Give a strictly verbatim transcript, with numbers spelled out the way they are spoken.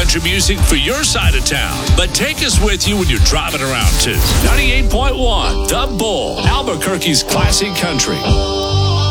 country music for your side of town. But take us with you when you're driving around too. ninety-eight point one The Bull, Albuquerque's classic country.